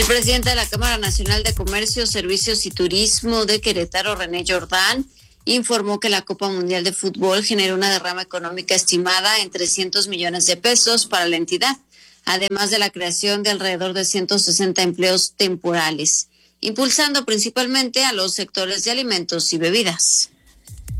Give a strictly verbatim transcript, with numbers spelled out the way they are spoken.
El presidente de la Cámara Nacional de Comercio, Servicios y Turismo de Querétaro, René Jordán, informó que la Copa Mundial de Fútbol generó una derrama económica estimada en trescientos millones de pesos para la entidad, además de la creación de alrededor de ciento sesenta empleos temporales, impulsando principalmente a los sectores de alimentos y bebidas.